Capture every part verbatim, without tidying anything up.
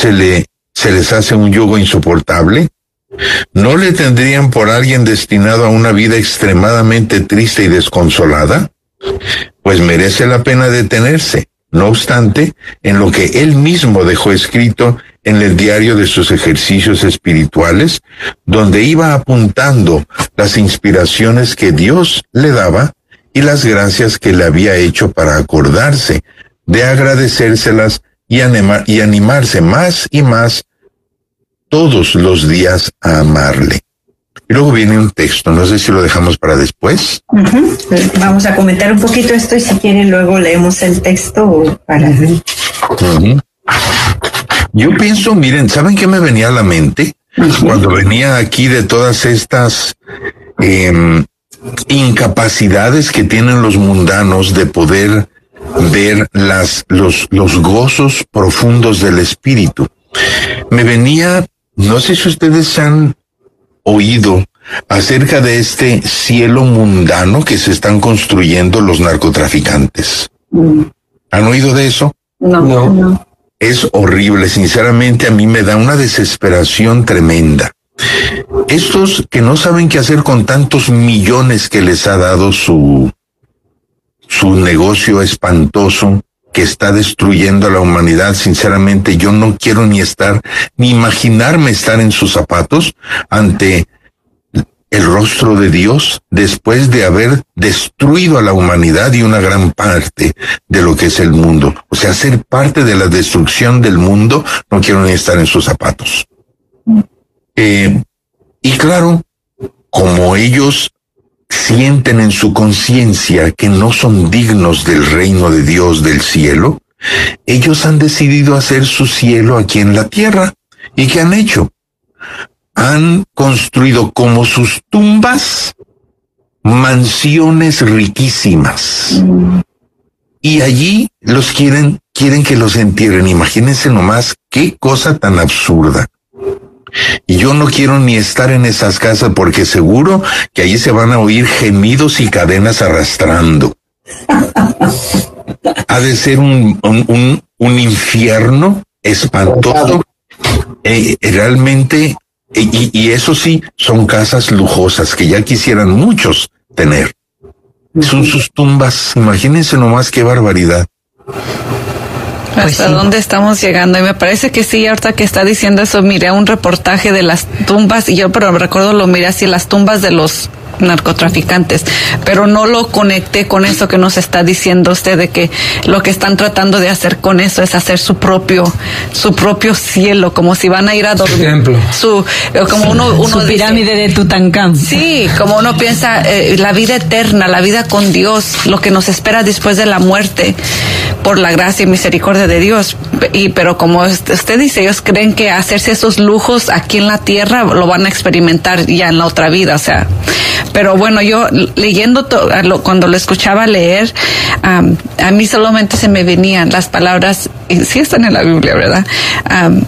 se le, se les hace un yugo insoportable? ¿No le tendrían por alguien destinado a una vida extremadamente triste y desconsolada? Pues merece la pena detenerse, no obstante, en lo que él mismo dejó escrito en el diario de sus ejercicios espirituales, donde iba apuntando las inspiraciones que Dios le daba y las gracias que le había hecho para acordarse de agradecérselas y, anima, y animarse más y más todos los días a amarle. Y luego viene un texto, no sé si lo dejamos para después. Uh-huh. Vamos a comentar un poquito esto y si quieren luego leemos el texto para... Uh-huh. Yo pienso, miren, ¿saben qué me venía a la mente? Uh-huh. Cuando venía aquí de todas estas eh, incapacidades que tienen los mundanos de poder ver las, los, los gozos profundos del espíritu. Me venía, no sé si ustedes han oído acerca de este cielo mundano que se están construyendo los narcotraficantes. Mm. ¿Han oído de eso? No, no, no. Es horrible, sinceramente a mí me da una desesperación tremenda. Estos que no saben qué hacer con tantos millones que les ha dado su, su negocio espantoso, que está destruyendo a la humanidad, sinceramente yo no quiero ni estar, ni imaginarme estar en sus zapatos ante el rostro de Dios después de haber destruido a la humanidad y una gran parte de lo que es el mundo. O sea, ser parte de la destrucción del mundo, no quiero ni estar en sus zapatos. Eh, y claro, como ellos sienten en su conciencia que no son dignos del reino de Dios del cielo, ellos han decidido hacer su cielo aquí en la tierra. ¿Y qué han hecho? Han construido como sus tumbas mansiones riquísimas. Mm. Y allí los quieren, quieren que los entierren. Imagínense nomás qué cosa tan absurda. Y yo no quiero ni estar en esas casas porque seguro que allí se van a oír gemidos y cadenas arrastrando. Ha de ser un, un, un, un infierno espantoso. Eh, realmente, y, y eso sí, son casas lujosas que ya quisieran muchos tener. Son sus tumbas. Imagínense nomás qué barbaridad. Hasta pues sí. ¿Dónde estamos llegando? Y me parece que sí, ahorita que está diciendo eso, miré un reportaje de las tumbas, y yo pero recuerdo lo miré así, las tumbas de los narcotraficantes, pero no lo conecté con eso que nos está diciendo usted, de que lo que están tratando de hacer con eso es hacer su propio su propio cielo, como si van a ir a dormir su como uno uno su pirámide dice, de Tutankamón. Sí, como uno piensa eh, la vida eterna, la vida con Dios, lo que nos espera después de la muerte por la gracia y misericordia de Dios. Y pero como usted dice, ellos creen que hacerse esos lujos aquí en la tierra lo van a experimentar ya en la otra vida, o sea. Pero bueno, yo leyendo to, lo, cuando lo escuchaba leer, um, a mí solamente se me venían las palabras, y sí están en la Biblia, ¿verdad? Um,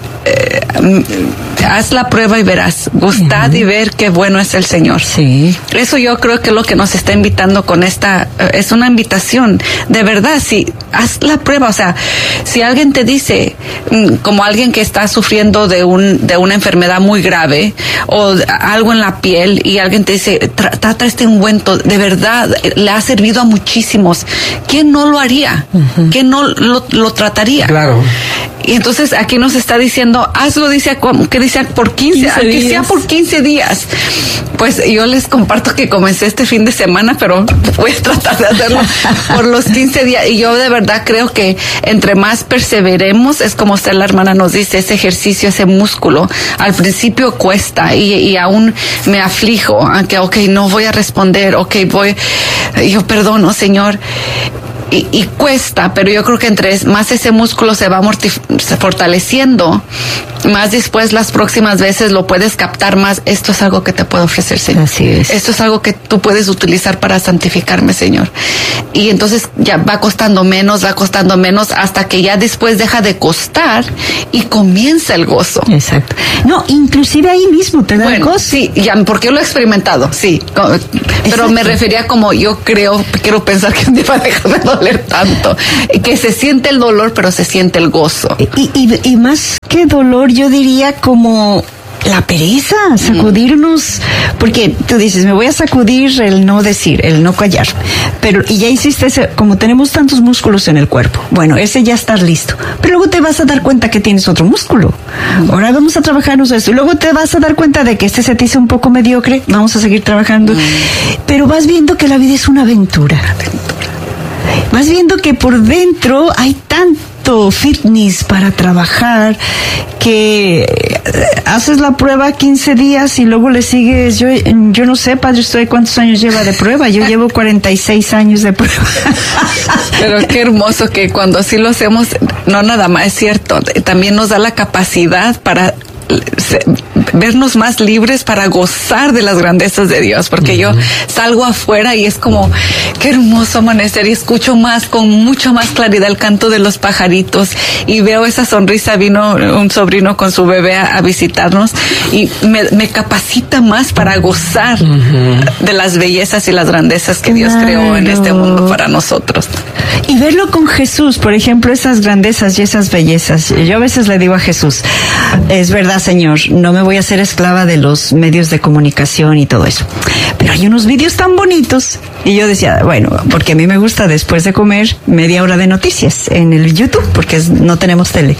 eh, um, haz la prueba y verás, gustad uh-huh. y ver qué bueno es el Señor. Sí. Eso yo creo que es lo que nos está invitando con esta, uh, es una invitación, de verdad, si haz la prueba, o sea, si alguien te dice, um, como alguien que está sufriendo de un, de una enfermedad muy grave, o algo en la piel, y alguien te dice, trata este ungüento, de verdad, le ha servido a muchísimos, ¿quién no lo haría? Uh-huh. ¿Quién no lo, lo trataría? Claro. Y entonces aquí nos está diciendo, hazlo, dice, que dice por quince, que sea por quince días. Pues yo les comparto que comencé este fin de semana, pero voy a tratar de hacerlo por los quince días. Y yo de verdad creo que entre más perseveremos, es como usted, la hermana, nos dice, ese ejercicio, ese músculo, al principio cuesta y, y aún me aflijo, aunque, ok, no voy a responder, ok, voy, yo perdono, Señor. Y, y cuesta, pero yo creo que entre más ese músculo se va mortif- fortaleciendo, más después las próximas veces lo puedes captar más. Esto es algo que te puedo ofrecer, Señor. Así es. Esto es algo que tú puedes utilizar para santificarme, Señor. Y entonces ya va costando menos, va costando menos, hasta que ya después deja de costar y comienza el gozo. Exacto. No, inclusive ahí mismo te da bueno, gozo. Sí, ya, porque yo lo he experimentado, sí. Pero exacto. Me refería como yo creo, quiero pensar que un día va a dejar de doler tanto, que se siente el dolor, pero se siente el gozo. Y, y, y más qué dolor, yo diría como la pereza, sacudirnos, porque tú dices, me voy a sacudir el no decir, el no callar, pero y ya hiciste ese, como tenemos tantos músculos en el cuerpo, bueno, ese ya está listo, pero luego te vas a dar cuenta que tienes otro músculo, ahora vamos a trabajarnos eso, y luego te vas a dar cuenta de que este se te hizo un poco mediocre, vamos a seguir trabajando, pero vas viendo que la vida es una aventura, vas viendo que por dentro hay tanto fitness para trabajar que haces la prueba quince días y luego le sigues. Yo yo no sé, padre, usted cuántos años lleva de prueba. Yo llevo cuarenta y seis años de prueba. Pero qué hermoso que cuando así lo hacemos, no nada más es cierto, también nos da la capacidad para vernos más libres para gozar de las grandezas de Dios, porque uh-huh. yo salgo afuera y es como qué hermoso amanecer y escucho más, con mucha más claridad el canto de los pajaritos y veo esa sonrisa. Vino un sobrino con su bebé a, a visitarnos y me, me capacita más para gozar uh-huh. de las bellezas y las grandezas que Dios claro. creó en este mundo para nosotros. Y verlo con Jesús, por ejemplo, esas grandezas y esas bellezas. Yo a veces le digo a Jesús, es verdad, Señor, no me voy a hacer esclava de los medios de comunicación y todo eso, pero hay unos vídeos tan bonitos. Y yo decía, bueno, porque a mí me gusta después de comer media hora de noticias en el YouTube, porque es, no tenemos tele.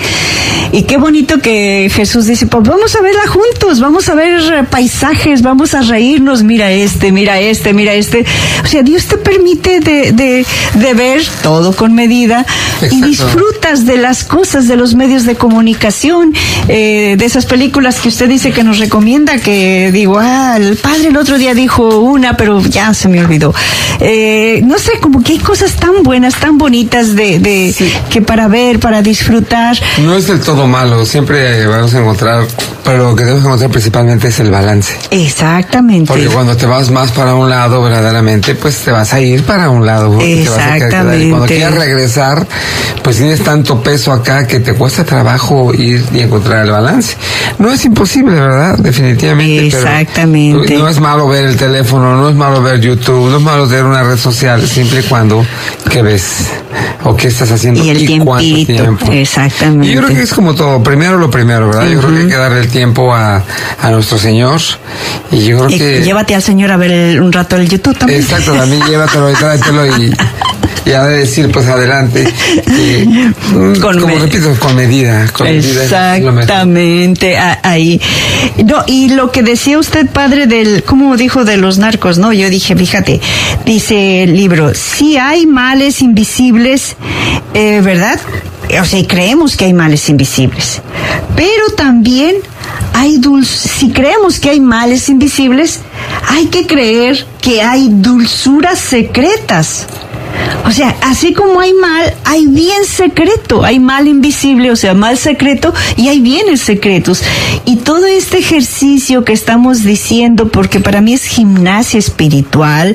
Y qué bonito que Jesús dice, pues vamos a verla juntos, vamos a ver paisajes, vamos a reírnos, mira este, mira este, mira este. O sea, Dios te permite de, de, de ver todo con medida. Exacto. Y disfrutas de las cosas, de los medios de comunicación, eh, de esas películas que usted dice que nos recomienda, que digo, ah, el padre el otro día dijo una, pero ya se me olvidó. Eh, no sé, como que hay cosas tan buenas, tan bonitas de, de sí. que para ver, para disfrutar. No es del todo malo, siempre vamos a encontrar, pero lo que debemos encontrar principalmente es el balance. Exactamente. Porque cuando te vas más para un lado, verdaderamente, pues te vas a ir para un lado. Exactamente. Te vas a quedar, y cuando quieras regresar, pues tienes tanto peso acá que te cuesta trabajo ir y encontrar el balance. No es imposible, ¿verdad? Definitivamente. Exactamente. Pero no es malo ver el teléfono, no es malo ver YouTube, no es malo ver una red social, siempre y cuando qué ves o qué estás haciendo y, el y cuánto tiempo. Exactamente. Y yo creo que es como todo, primero lo primero, ¿verdad? Uh-huh. Yo creo que hay que darle el tiempo a, a nuestro Señor y yo creo y que... Llévate al Señor a ver el, un rato el YouTube también. Exacto, también llévatelo y tráetelo y... Y ha de decir, pues adelante, eh, con como me... repito, con medida. Con Exactamente, medida ahí. No, y lo que decía usted, padre, del, ¿cómo dijo de los narcos? No, yo dije, fíjate, dice el libro, sí hay males invisibles, eh, ¿verdad? O sea, creemos que hay males invisibles, pero también hay dulce, si creemos que hay males invisibles, hay que creer que hay dulzuras secretas. O sea, así como hay mal, hay bien secreto, hay mal invisible, o sea, mal secreto, y hay bienes secretos. Y todo este ejercicio que estamos diciendo, porque para mí es gimnasia espiritual,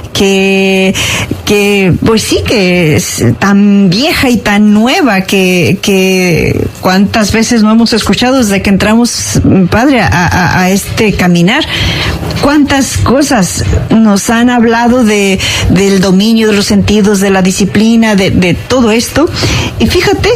que, que, pues sí, que es tan vieja y tan nueva, que, que cuántas veces no hemos escuchado desde que entramos, padre, a, a, a este caminar. Cuántas cosas nos han hablado de, del dominio de los sentidos, de la disciplina, de, de todo esto. Y fíjate,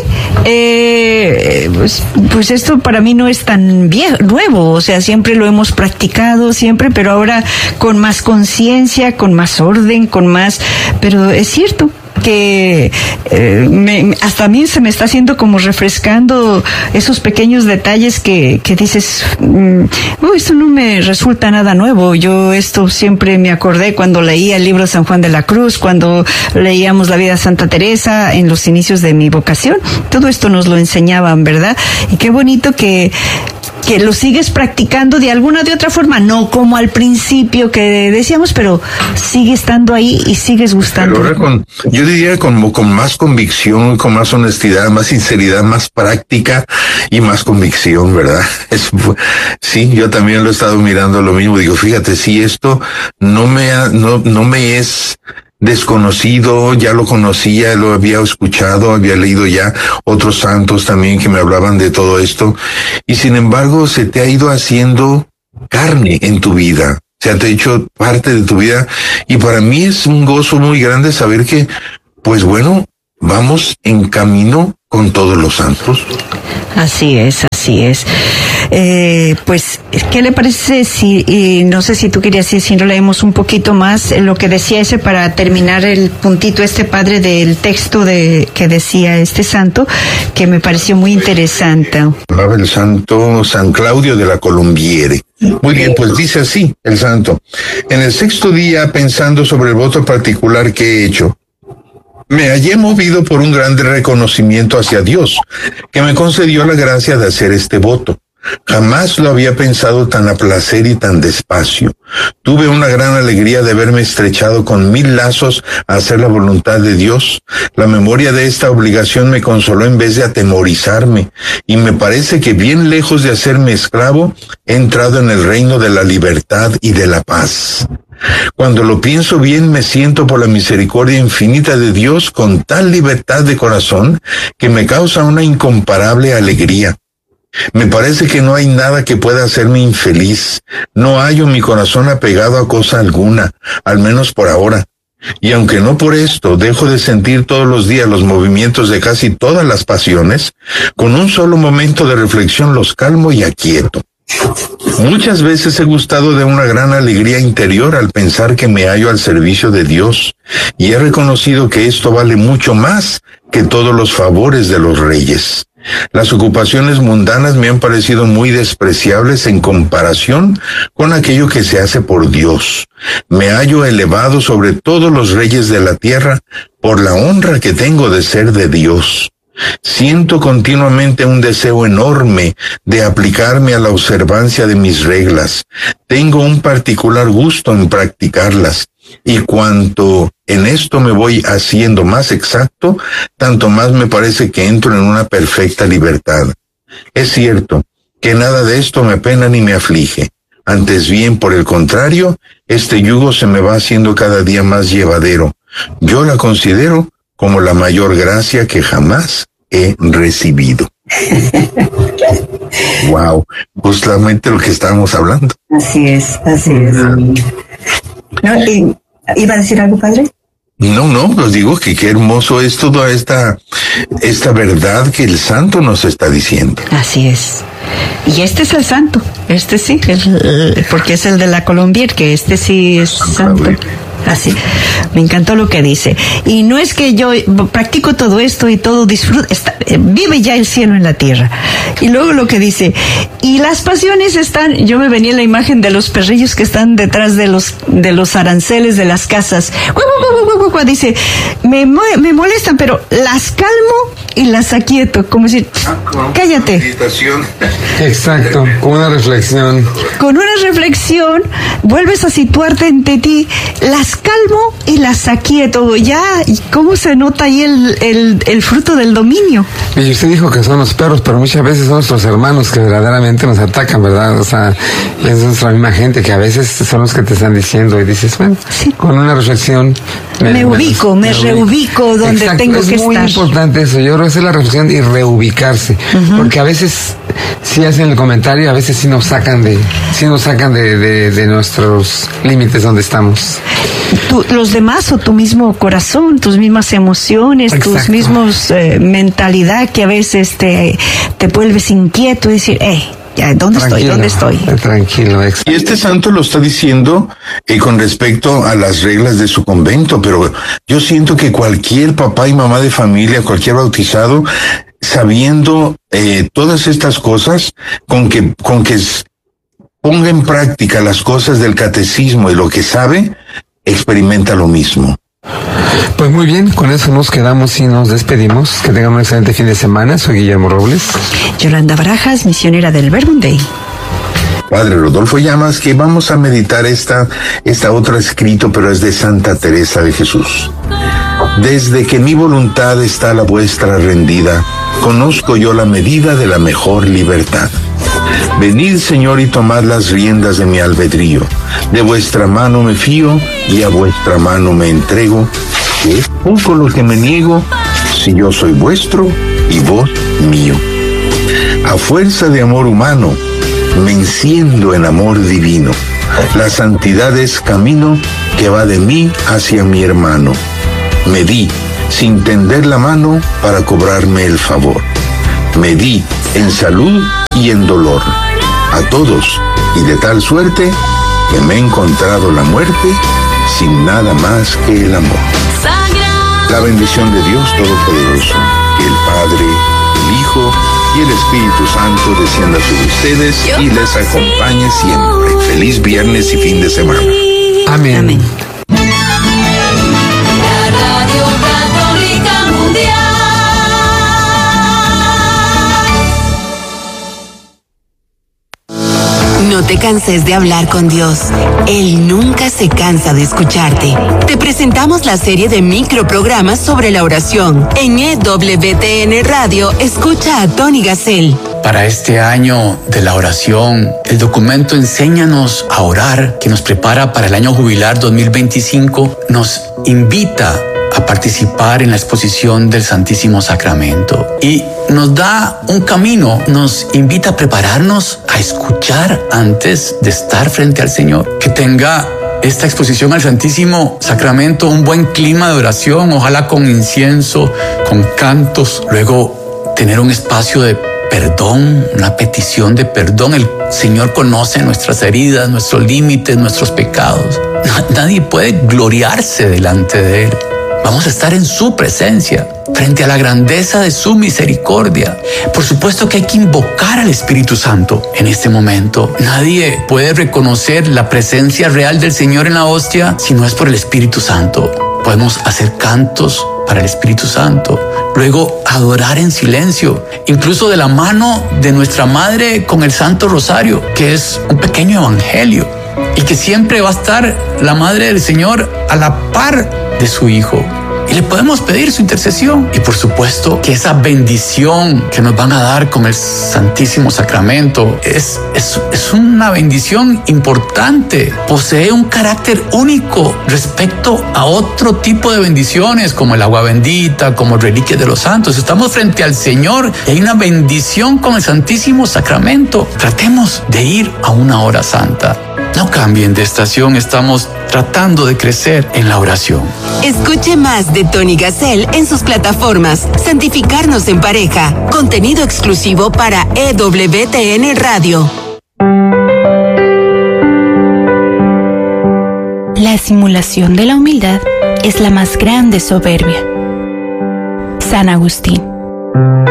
eh, pues, pues esto para mí no es tan viejo, nuevo, o sea, siempre lo hemos practicado, siempre, pero ahora con más conciencia, con más orden, con más, pero es cierto que eh, me, hasta a mí se me está haciendo como refrescando esos pequeños detalles que, que dices, mm, oh, esto no me resulta nada nuevo. Yo esto siempre me acordé cuando leía el libro de San Juan de la Cruz, cuando leíamos la vida de Santa Teresa en los inicios de mi vocación. Todo esto nos lo enseñaban, ¿verdad? Y qué bonito que que lo sigues practicando de alguna de otra forma, no como al principio que decíamos, pero sigue estando ahí y sigues gustando. Pero con, yo diría con, con más convicción, con más honestidad, más sinceridad, más práctica y más convicción, ¿verdad? Es, sí, yo también lo he estado mirando lo mismo. Digo, fíjate, si esto no me ha, no, no me es desconocido, ya lo conocía, lo había escuchado, había leído ya otros santos también que me hablaban de todo esto, y sin embargo se te ha ido haciendo carne en tu vida, se ha hecho parte de tu vida, y para mí es un gozo muy grande saber que, pues bueno, vamos en camino con todos los santos. Así es, así es. Eh, pues, ¿qué le parece si, y no sé si tú querías decir, si no leemos un poquito más lo que decía ese para terminar el puntito este, padre, del texto de que decía este santo, que me pareció muy interesante. Hablaba el santo San Claudio de la Colombiere. Muy bien, pues dice así el santo: en el sexto día, pensando sobre el voto particular que he hecho, me hallé movido por un grande reconocimiento hacia Dios, que me concedió la gracia de hacer este voto. Jamás lo había pensado tan a placer y tan despacio. Tuve una gran alegría de verme estrechado con mil lazos a hacer la voluntad de Dios. La memoria de esta obligación me consoló en vez de atemorizarme, y me parece que bien lejos de hacerme esclavo, he entrado en el reino de la libertad y de la paz. Cuando lo pienso bien, me siento por la misericordia infinita de Dios con tal libertad de corazón que me causa una incomparable alegría. Me parece que no hay nada que pueda hacerme infeliz. No hallo mi corazón apegado a cosa alguna, al menos por ahora. Y aunque no por esto dejo de sentir todos los días los movimientos de casi todas las pasiones, con un solo momento de reflexión los calmo y aquieto. Muchas veces he gustado de una gran alegría interior al pensar que me hallo al servicio de Dios, y he reconocido que esto vale mucho más que todos los favores de los reyes. Las ocupaciones mundanas me han parecido muy despreciables en comparación con aquello que se hace por Dios. Me hallo elevado sobre todos los reyes de la tierra por la honra que tengo de ser de Dios. Siento continuamente un deseo enorme de aplicarme a la observancia de mis reglas. Tengo un particular gusto en practicarlas, y cuanto en esto me voy haciendo más exacto, tanto más me parece que entro en una perfecta libertad. Es cierto que nada de esto me apena ni me aflige. Antes bien, por el contrario, este yugo se me va haciendo cada día más llevadero. Yo la considero como la mayor gracia que jamás he recibido. Wow, justamente lo que estábamos hablando. Así es, así es. ¿No? ¿Y, ¿Iba a decir algo, padre? No, no, pues digo que qué hermoso es toda esta, esta verdad que el santo nos está diciendo. Así es. Y este es el santo, este sí, el, porque es el de la Colombier, que este sí es santo. Así, me encantó lo que dice. Y no es que yo practico todo esto y todo disfruto, está, vive ya el cielo en la tierra. Y luego lo que dice, y las pasiones están, yo me venía la imagen de los perrillos que están detrás de los de los aranceles de las casas. Dice, me, me molestan, pero las calmo y las aquieto, como decir, cállate. Exacto, con una reflexión. Con una reflexión, vuelves a situarte ante ti, las calmo y las aquieto. Ya, ¿cómo se nota ahí el, el, el fruto del dominio? Y usted dijo que son los perros, pero muchas veces son nuestros hermanos que verdaderamente nos atacan, ¿verdad? O sea, es nuestra misma gente que a veces son los que te están diciendo y dices, bueno, sí, con una reflexión. Me, me ubico, me, me reubico donde Exacto, tengo que estar. Es muy importante eso, yo creo que es la reflexión y reubicarse, uh-huh. Porque a veces sí hacen el comentario, a veces sí nos sacan de, sí nos sacan de, de, de nuestros límites donde estamos. Tú, los demás o tu mismo corazón, tus mismas emociones, Exacto. tus mismos eh, mentalidad que a veces te, te vuelves inquieto y decir, hey, ya, ¿dónde tranquilo, estoy? ¿Dónde estoy? Tranquilo, exacto. Y este santo lo está diciendo eh, con respecto a las reglas de su convento, pero yo siento que cualquier papá y mamá de familia, cualquier bautizado, sabiendo eh, todas estas cosas, con que, con que ponga en práctica las cosas del catecismo y lo que sabe, experimenta lo mismo. Pues muy bien, con eso nos quedamos y nos despedimos. Que tengan un excelente fin de semana. Soy Guillermo Robles. Yolanda Barajas, misionera del Verbum Dei. Padre Rodolfo Llamas, que vamos a meditar esta, esta otra escrito, pero es de Santa Teresa de Jesús. Desde que mi voluntad está a la vuestra rendida, conozco yo la medida de la mejor libertad. Venid, Señor, y tomad las riendas de mi albedrío. De vuestra mano me fío y a vuestra mano me entrego. Que es poco lo que me niego, si yo soy vuestro y vos mío. A fuerza de amor humano, me enciendo en amor divino. La santidad es camino que va de mí hacia mi hermano. Me di, sin tender la mano para cobrarme el favor. Me di en salud y en dolor a todos, y de tal suerte que me he encontrado la muerte sin nada más que el amor. La bendición de Dios Todopoderoso, que el Padre, el Hijo y el Espíritu Santo descienda sobre ustedes y les acompañe siempre. Feliz viernes y fin de semana. Amén. Amén. No te canses de hablar con Dios. Él nunca se cansa de escucharte. Te presentamos la serie de microprogramas sobre la oración. En E W T N Radio, escucha a Tony Gassel. Para este año de la oración, el documento Enséñanos a Orar, que nos prepara para el año jubilar dos mil veinticinco, nos invita a participar en la exposición del Santísimo Sacramento y nos da un camino, nos invita a prepararnos a escuchar antes de estar frente al Señor. Que tenga esta exposición al Santísimo Sacramento un buen clima de oración, ojalá con incienso, con cantos, luego tener un espacio de perdón, una petición de perdón. El Señor conoce nuestras heridas, nuestros límites, nuestros pecados. Nadie puede gloriarse delante de Él. Vamos a estar en su presencia, frente a la grandeza de su misericordia. Por supuesto que hay que invocar al Espíritu Santo en este momento. Nadie puede reconocer la presencia real del Señor en la hostia si no es por el Espíritu Santo. Podemos hacer cantos para el Espíritu Santo, luego adorar en silencio, incluso de la mano de nuestra Madre con el Santo Rosario, que es un pequeño evangelio, y que siempre va a estar la Madre del Señor a la par de su Hijo. Y le podemos pedir su intercesión. Y por supuesto que esa bendición que nos van a dar con el Santísimo Sacramento es, es, es una bendición importante. Posee un carácter único respecto a otro tipo de bendiciones, como el agua bendita, como reliquias de los santos. Estamos frente al Señor y hay una bendición con el Santísimo Sacramento. Tratemos de ir a una hora santa. No cambien de estación, estamos tratando de crecer en la oración. Escuche más de Tony Gassel en sus plataformas Santificarnos en Pareja, contenido exclusivo para E W T N Radio. La simulación de la humildad es la más grande soberbia. San Agustín.